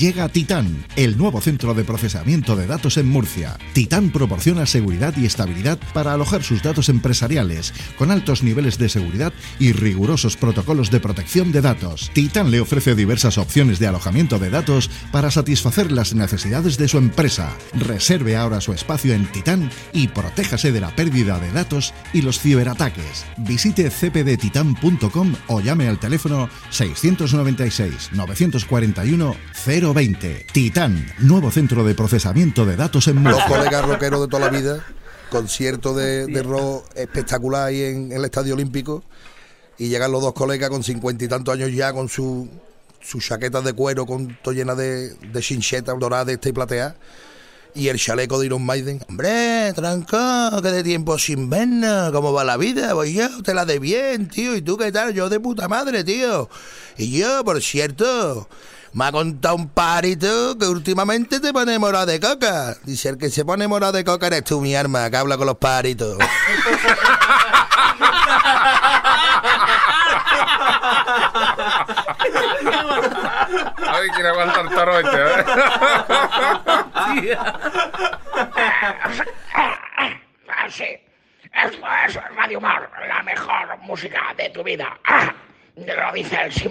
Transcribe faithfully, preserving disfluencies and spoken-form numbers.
Llega Titán, el nuevo centro de procesamiento de datos en Murcia. Titán proporciona seguridad y estabilidad para alojar sus datos empresariales, con altos niveles de seguridad y rigurosos protocolos de protección de datos. Titán le ofrece diversas opciones de alojamiento de datos para satisfacer las necesidades de su empresa. Reserve ahora su espacio en Titán y protéjase de la pérdida de datos y los ciberataques. Visite c p d titan punto com o llame al teléfono seiscientos noventa y seis, novecientos cuarenta y uno, cero veinte. Titán, nuevo centro de procesamiento de datos en Murcia. Los colegas rockeros de toda la vida, concierto de, de rock espectacular ahí en, en el Estadio Olímpico, y llegan los dos colegas con cincuenta y tantos años ya, con su, sus chaquetas de cuero con todo llena de, de chinchetas doradas y plateadas, y el chaleco de Iron Maiden. Hombre, tranco, que de tiempo sin vernos, ¿cómo va la vida? Pues yo te la de bien, tío, ¿y tú qué tal? Yo de puta madre, tío. Y yo, por cierto, me ha contado un pajarito que últimamente te pone morado de coca. Dice, el que se pone morado de coca eres tú, mi arma, que habla con los pajaritos. Ay, quiere aguantar toro este, ¿eh? Sí, esto es Radio Mar, la mejor música de tu vida. Lo dice el Simón.